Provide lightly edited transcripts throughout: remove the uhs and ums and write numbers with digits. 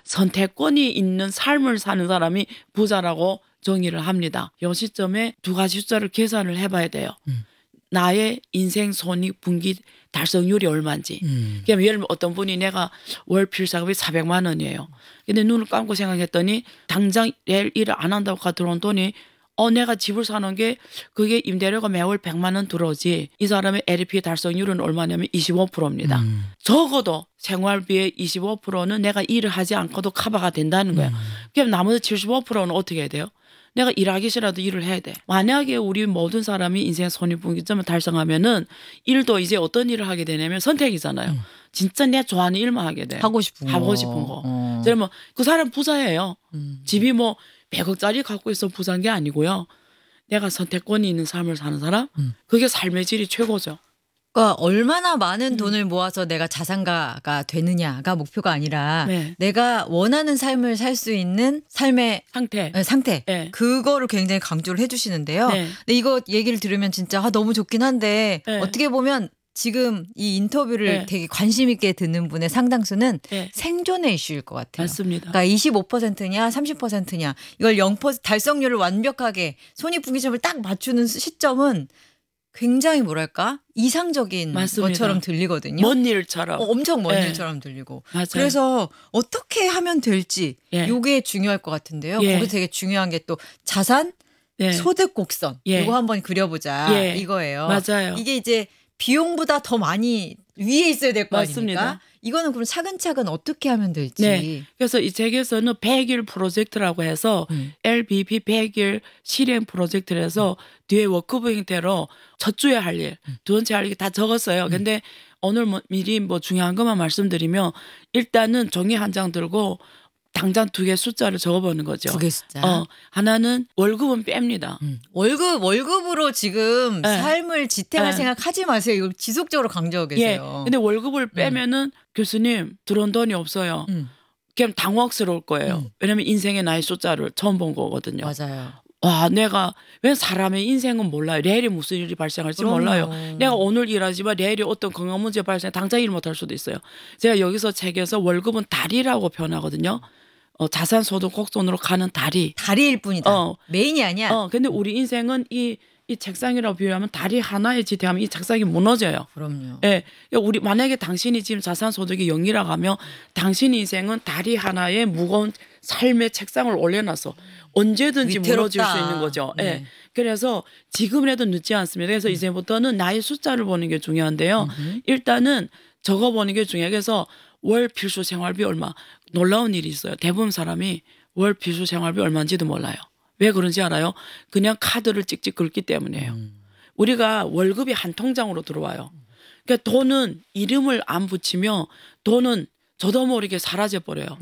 선택권이 있는 삶을 사는 사람이 부자라고 정의를 합니다. 이 시점에 두 가지 숫자를 계산을 해봐야 돼요. 나의 인생 손익 분기 달성률이 얼마인지. 그럼 예를 들면 어떤 분이 내가 월 필사금이 400만 원이에요. 근데 눈을 감고 생각했더니 당장 내일 일을 안 한다고 들어온 돈이 내가 집을 사는 게 그게 임대료가 매월 100만 원 들어오지. 이 사람의 LP 달성률은 얼마냐면 25%입니다. 적어도 생활비의 25%는 내가 일을 하지 않고도 커버가 된다는 거야. 그럼 나머지 75%는 어떻게 해야 돼요? 내가 일하기 싫어도 일을 해야 돼. 만약에 우리 모든 사람이 인생 손익분기점을 달성하면은 일도 이제 어떤 일을 하게 되냐면 선택이잖아요. 진짜 내가 좋아하는 일만 하게 돼. 하고 싶은 거. 그러면 그 사람 부자예요. 집이 뭐 100억짜리 갖고 있어 부자인 게 아니고요. 내가 선택권이 있는 삶을 사는 사람? 그게 삶의 질이 최고죠. 그러니까 얼마나 많은 돈을 모아서 내가 자산가가 되느냐가 목표가 아니라 네. 내가 원하는 삶을 살 수 있는 삶의 상태. 네. 그거를 굉장히 강조를 해주시는데요. 네. 근데 이거 얘기를 들으면 진짜 너무 좋긴 한데 네. 어떻게 보면 지금 이 인터뷰를 네. 되게 관심 있게 듣는 분의 상당수는 네. 생존의 이슈일 것 같아요. 맞습니다. 그러니까 25%냐 30%냐 이걸 0% 달성률을 완벽하게 손익분기점을 딱 맞추는 시점은 굉장히 뭐랄까 이상적인 맞습니다. 것처럼 들리거든요. 먼 일처럼. 엄청 먼 네. 일처럼 들리고. 맞아요. 그래서 어떻게 하면 될지 예. 이게 중요할 것 같은데요. 예. 거기 되게 중요한 게 또 자산, 예. 소득 곡선 예. 이거 한번 그려보자 예. 이거예요. 맞아요. 이게 이제 비용보다 더 많이 위에 있어야 될 거 맞습니다. 아닙니까? 이거는 그럼 차근차근 어떻게 하면 될지. 네. 그래서 이 책에서는 100일 프로젝트라고 해서 LBP 100일 실행 프로젝트를 해서 뒤에 워크북 형태로 첫 주에 할 일, 두 번째 할 일 다 적었어요. 근데 오늘 미리 중요한 것만 말씀드리면 일단은 종이 한 장 들고 당장 2개 숫자를 적어보는 거죠. 2개 숫자. 하나는 월급은 뺍니다. 월급으로 지금 네. 삶을 지탱할 네. 생각하지 마세요. 이걸 지속적으로 강조하고 예. 계세요. 근데 월급을 빼면은 교수님 들어온 돈이 없어요. 그럼 당혹스러울 거예요. 왜냐면 인생의 나의 숫자를 처음 본 거거든요. 맞아요. 와, 내가 왜 사람의 인생은 몰라요. 내일이 무슨 일이 발생할지 그럼요. 몰라요. 내가 오늘 일하지만 내일이 어떤 건강 문제 발생 당장 일 못할 수도 있어요. 제가 여기서 책에서 월급은 다리라고 표현하거든요. 자산 소득 곡선으로 가는 다리. 다리일 뿐이다. 메인이 아니야. 근데 우리 인생은 이 책상이라고 비유하면 다리 하나에 지탱하면 이 책상이 무너져요. 그럼요. 예. 우리 만약에 당신이 지금 자산 소득이 0이라고 하면 당신 인생은 다리 하나에 무거운 삶의 책상을 올려놔서 언제든지 위태롭다. 무너질 수 있는 거죠. 네. 예. 그래서 지금이라도 늦지 않습니다. 그래서 이제부터는 나의 숫자를 보는 게 중요한데요. 일단은 적어보는 게 중요해요. 그래서 월 필수 생활비 얼마. 놀라운 일이 있어요. 대부분 사람이 월 필수 생활비 얼마인지도 몰라요. 왜 그런지 알아요? 그냥 카드를 찍찍 긁기 때문이에요. 우리가 월급이 한 통장으로 들어와요. 그러니까 돈은 이름을 안 붙이면 돈은 저도 모르게 사라져 버려요.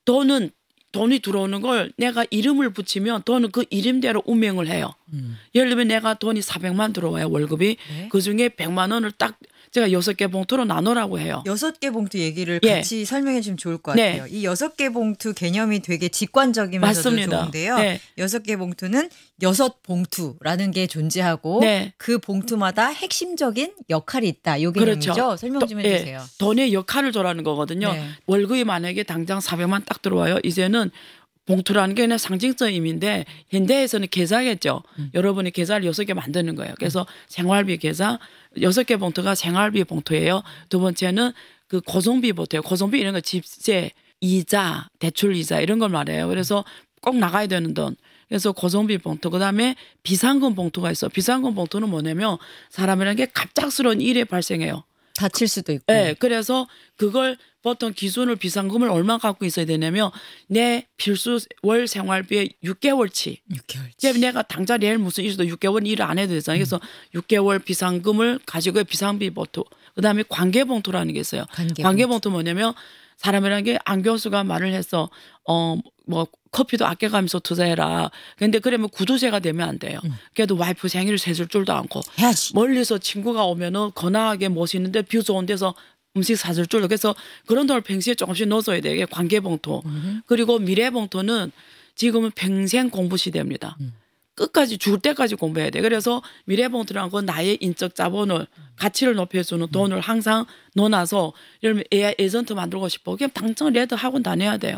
돈이 들어오는 걸 내가 이름을 붙이면 돈은 그 이름대로 운명을 해요. 예를 들면 내가 돈이 400만 들어와요. 월급이. 네. 그중에 100만 원을 딱 제가 6개 봉투로 나누라고 해요. 6개 봉투 얘기를 예. 같이 설명해 주면 좋을 것 네. 같아요. 이 6개 봉투 개념이 되게 직관적이면서도 맞습니다. 좋은데요. 네. 6개 봉투는 6봉투라는 게 존재하고 네. 그 봉투마다 핵심적인 역할이 있다. 이 그렇죠. 개념이죠. 설명 좀 예, 해주세요. 돈의 역할을 줘라는 거거든요. 네. 월급이 만약에 당장 400만 딱 들어와요. 이제는 봉투라는 게 그냥 상징적 의미인데 현대에서는 계좌겠죠. 여러분이 계좌를 6개 만드는 거예요. 그래서 생활비 계좌 6개 봉투가 생활비 봉투예요. 두 번째는 그 고정비 봉투예요. 고정비 이런 거 집세, 이자, 대출 이자 이런 걸 말해요. 그래서 꼭 나가야 되는 돈. 그래서 고정비 봉투 그다음에 비상금 봉투가 있어. 비상금 봉투는 뭐냐면 사람이라는 게 갑작스러운 일이 발생해요. 다칠 수도 있고. 네, 그래서 그걸 보통 기준을 비상금을 얼마 갖고 있어야 되냐면 내 필수 월 생활비의 6개월치. 6개월치. 내가 당장 내일 무슨 일도 6개월 일을 안 해도 되잖아요. 그래서 6개월 비상금을 가지고 비상비 봉투. 그다음에 관계봉투라는 게 있어요. 관계봉투 뭐냐면 사람이라는 게 안 교수가 말을 했어. 뭐 커피도 아껴가면서 투자해라. 근데 그러면 구두쇠가 되면 안 돼요. 그래도 와이프 생일을 세줄 줄도 않고 해야지. 멀리서 친구가 오면은 거나하게 모시는데 뷰 좋은 데서 음식 사줄 줄도. 그래서 그런 돈을 평소에 조금씩 넣어줘야 돼요. 이게 관계봉투. 그리고 미래봉투는 지금은 평생 공부 시대입니다. 끝까지 죽을 때까지 공부해야 돼. 그래서 미래봉투라는 건 나의 인적 자본을 가치를 높여주는 돈을 항상 넣어놔서 예를 들면 AI 에이전트 만들고 싶어. 그냥 당장 레드 학원 다녀야 돼요.